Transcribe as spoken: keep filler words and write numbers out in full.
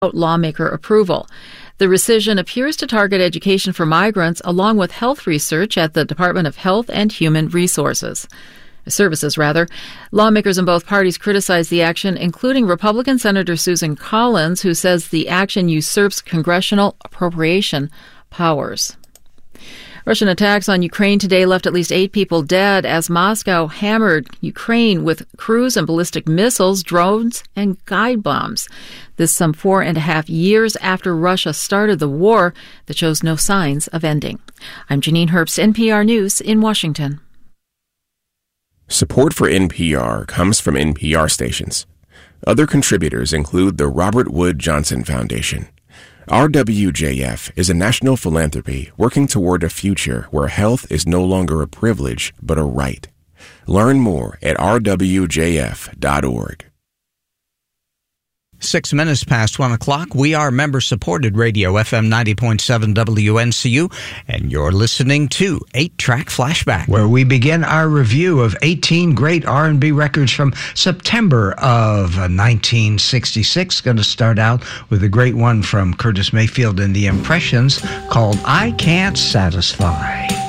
lawmaker approval. The rescission appears to target education for migrants along with health research at the Department of Health and Human Resources. Services, rather. Lawmakers in both parties criticized the action, including Republican Senator Susan Collins, who says the action usurps congressional appropriation powers. Russian attacks on Ukraine today left at least eight people dead as Moscow hammered Ukraine with cruise and ballistic missiles, drones, and guide bombs. This some four and a half years after Russia started the war that shows no signs of ending. I'm Janine Herbst, N P R News in Washington. Support for N P R comes from N P R stations. Other contributors include the Robert Wood Johnson Foundation. R W J F is a national philanthropy working toward a future where health is no longer a privilege but a right. Learn more at r w j f dot org. Six minutes past one o'clock. We are member-supported radio, F M ninety point seven W N C U, and you're listening to eight track Flashback, where we begin our review of eighteen great R and B records from September of nineteen sixty-six. Going to start out with a great one from Curtis Mayfield and the Impressions called I Can't Satisfy.